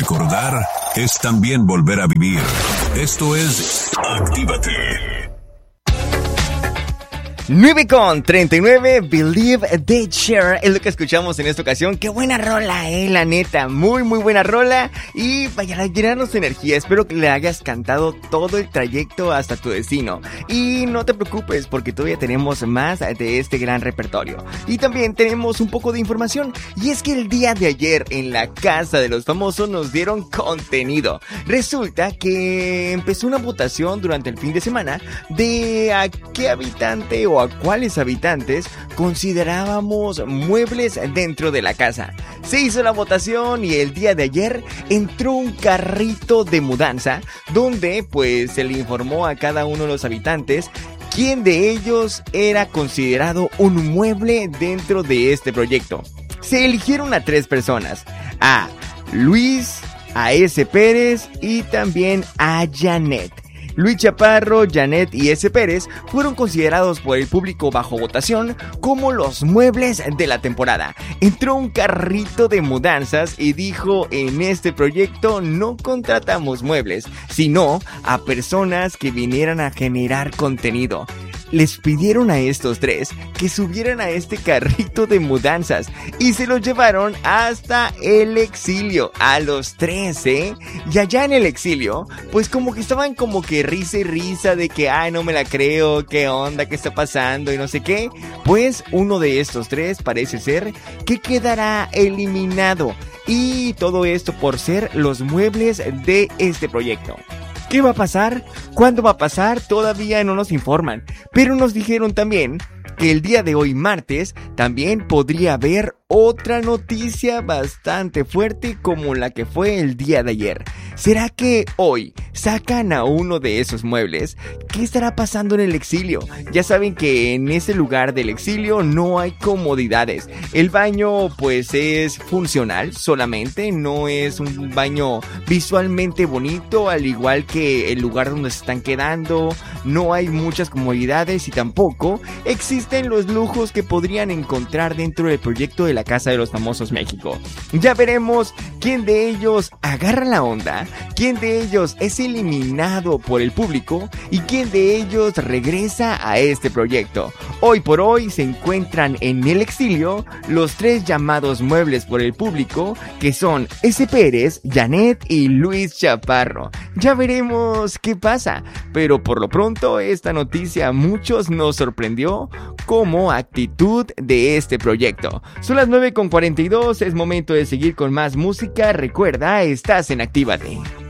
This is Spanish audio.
Recordar es también volver a vivir. Esto es Actívate. 9:39, Believe de Cher es lo que escuchamos en esta ocasión. Qué buena rola, la neta, muy buena rola. Y vaya a llenarnos de energía. Espero que le hayas cantado todo el trayecto hasta tu destino. Y no te preocupes porque todavía tenemos más de este gran repertorio. Y también tenemos un poco de información. Y es que el día de ayer en la Casa de los Famosos nos dieron contenido. Resulta que empezó una votación durante el fin de semana de a qué habitante o a cuáles habitantes considerábamos muebles dentro de la casa. Se hizo la votación y el día de ayer entró un carrito de mudanza donde pues se le informó a cada uno de los habitantes quién de ellos era considerado un mueble dentro de este proyecto. Se eligieron a 3 personas, a Luis, a S. Pérez y también a Janet. Luis Chaparro, Janet y S. Pérez fueron considerados por el público bajo votación como los muebles de la temporada. Entró un carrito de mudanzas y dijo: en este proyecto no contratamos muebles, sino a personas que vinieran a generar contenido. Les pidieron a estos 3 que subieran a este carrito de mudanzas y se los llevaron hasta el exilio, a los 3, Y allá en el exilio, pues como que estaban como que risa y risa de que, ay, no me la creo, qué onda, qué está pasando y no sé qué. Pues uno de estos 3 parece ser que quedará eliminado. Y todo esto por ser los muebles de este proyecto. ¿Qué va a pasar? ¿Cuándo va a pasar? Todavía no nos informan, pero nos dijeron también que el día de hoy, martes, también podría haber otra noticia bastante fuerte como la que fue el día de ayer. ¿Será que hoy sacan a uno de esos muebles? ¿Qué estará pasando en el exilio? Ya saben que en ese lugar del exilio no hay comodidades. El baño pues es funcional solamente, no es un baño visualmente bonito, al igual que el lugar donde se están quedando. No hay muchas comodidades y tampoco existen los lujos que podrían encontrar dentro del proyecto de la Casa de los Famosos México. Ya veremos quién de ellos agarra la onda, quién de ellos es eliminado por el público y quién de ellos regresa a este proyecto. Hoy por hoy se encuentran en el exilio los 3 llamados muebles por el público, que son S. Pérez, Janet y Luis Chaparro. Ya veremos qué pasa, pero por lo pronto esta noticia a muchos nos sorprendió como actitud de este proyecto. Son las 9:42, es momento de seguir con más música. Recuerda, estás en Actívate.